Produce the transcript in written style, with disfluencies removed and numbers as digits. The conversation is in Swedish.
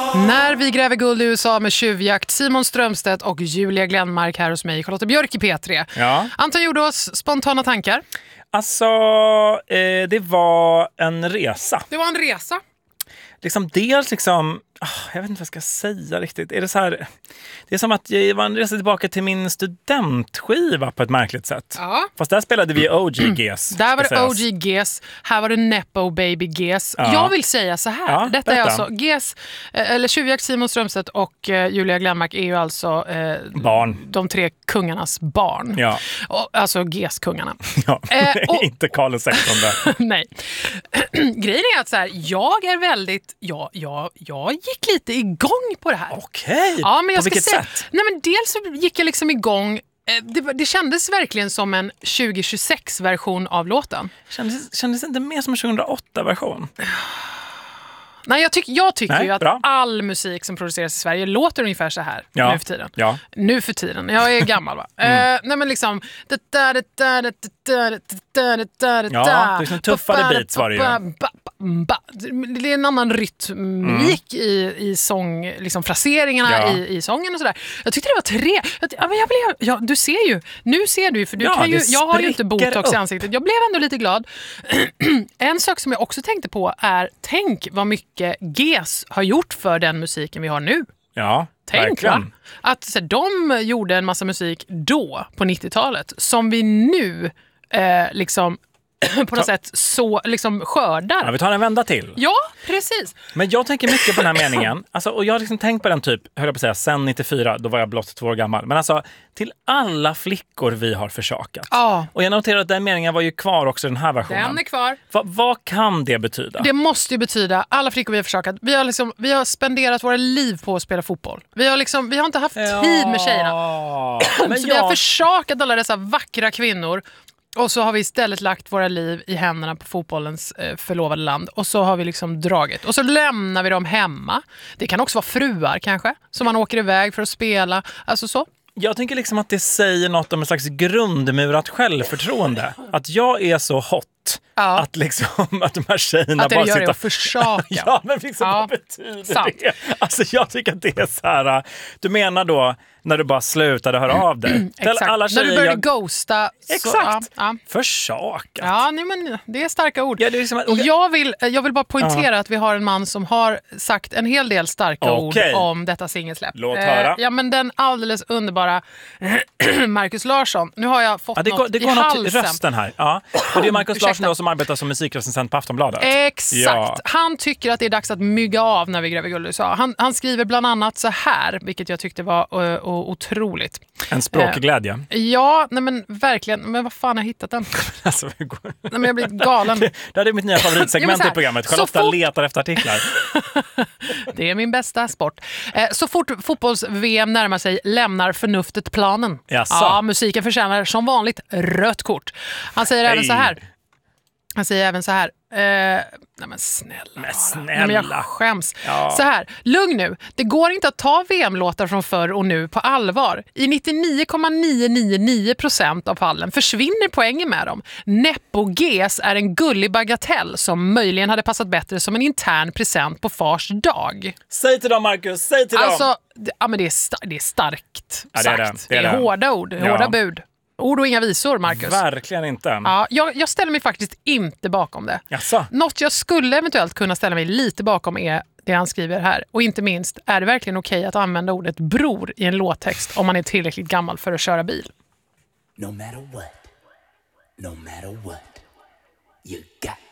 När vi gräver guld i USA med tjuvjakt, Simon Strömstedt och Julia Glenmark här hos mig, Charlotte Björk i P3. Ja. Anton gjorde oss spontana tankar. Alltså, det var en resa. Det var en resa. Dels jag vet inte vad jag ska säga riktigt. Är det så här, det är som att jag var en resa tillbaka till min studentskiva på ett märkligt sätt. Ja. Fast där spelade vi OG-GES. Där var det OG-GES, här var det Nepo Baby-GES. Ja. Jag vill säga så här. Ja, Detta är berätta. alltså GES, eller tjuvjakt, Simon Strömstedt och Julia Glenmark är ju alltså Barn. de tre kungarnas barn. Ja. Och, alltså GES-kungarna. Ja. Och- Inte Karl XVI. Nej. Grejen är att så här, jag är väldigt... Jag gick lite igång på det här. Okej. Ja, men jag På ska vilket säga, sätt? Nej, men dels så gick jag liksom igång. Det kändes verkligen som en 2026-version av låten. Kändes inte mer som en 2008-version? Nej, jag tycker Nej, ju att bra. all musik som produceras i Sverige låter ungefär så här Ja. nu för tiden. Ja. Nu för tiden. Jag är gammal, va? Nej, men liksom... Ja, det är liksom tuffare beats var det ju. Det är en annan rytmik i sång, liksom fraseringarna Ja. i sången och sådär. Jag tyckte det var du ser ju. Nu ser du, för du Ja, kan ju, det jag har ju inte spricker botox i upp. ansiktet. Jag blev ändå lite glad. En sak som jag också tänkte på är, tänk vad mycket GES har gjort för den musiken vi har nu. Ja, Tänk, verkligen. va? Att så, de gjorde en massa musik då, på 90-talet, som vi nu liksom på något sätt så liksom skördar. Ja, vi tar en vända till. Ja, precis. Men jag tänker mycket på den här meningen. Alltså, och jag har liksom tänkt på den höll jag på att säga, sen 94, då var jag blott 2 år gammal. Men alltså, till alla flickor vi har försakat. Ja. Och jag noterar att den meningen var ju kvar också i den här versionen. Den är kvar. Vad kan det betyda? Det måste ju betyda, alla flickor vi har försakat, vi har spenderat våra liv på att spela fotboll. Vi har inte haft tid med tjejerna. Men Så vi har försakat alla dessa vackra kvinnor. Och så har vi istället lagt våra liv i händerna på fotbollens förlovade land. Och så har vi liksom dragit. Och så lämnar vi dem hemma. Det kan också vara fruar kanske, som man åker iväg för att spela. Alltså så. Jag tänker liksom att det säger något om en slags grundmurat självförtroende. Att jag är så hot. Ja. Att liksom att de här tjejerna Att det bara gör det sitter... att försaka. Ja, men liksom, Ja, vad betyder sant. det? Alltså jag tycker att det är så här... Du menar då när du bara slutade höra av dig? Exakt. Alla När du började ghosta. Exakt. Så, ja. Försakat. Ja, nej, men det är starka ord. Ja, det är liksom att, Jag vill bara poängtera att vi har en man som har sagt en hel del starka ord om detta singelsläpp. Låt höra. Ja, men den alldeles underbara Marcus Larsson. Nu har jag fått det något går i något i halsen. rösten här. Ja. Och det är Marcus Ursäkta. Larsson då som arbetar som musikrecensent på Aftonbladet. Exakt. Ja. Han tycker att det är dags att mygga av när vi gräver guld i USA. Han skriver bland annat så här, vilket jag tyckte var otroligt. En språkglädje. Ja, nej men verkligen. Men vad fan har jag hittat den? Alltså, Nej, men jag blir galen. det här är mitt nya favoritsegment Ja, men så här, i programmet. så Charlotta fort- letar efter artiklar. Det är min bästa sport. Så fort fotbolls-VM närmar sig lämnar förnuftet planen. Jaså? Ja, musiken förtjänar som vanligt rött kort. Han säger även så här. Nej men snälla. Nej, men jag skäms. Ja. Så här, lugn nu. Det går inte att ta VM-låtar från förr och nu på allvar. I 99,999% av fallen försvinner poängen med dem. Nepo GES är en gullig bagatell som möjligen hade passat bättre som en intern present på fars dag. Säg till dem, Marcus. Säg till dem. Alltså, det är starkt Ja, det är sagt. det. Det är det. Hårda ord, hårda bud. Ord och inga visor, Marcus. Verkligen inte. Ja, jag ställer mig faktiskt inte bakom det. Jaså? Något jag skulle eventuellt kunna ställa mig lite bakom är det han skriver här. Och inte minst, är det verkligen okej att använda ordet bror i en låttext om man är tillräckligt gammal för att köra bil? No matter what, you got